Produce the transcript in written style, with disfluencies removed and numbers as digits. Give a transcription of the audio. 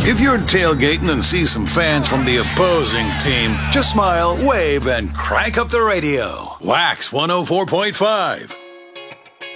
If you're tailgating and see some fans from the opposing team, just smile, wave, and crank up the radio. Wax 104.5.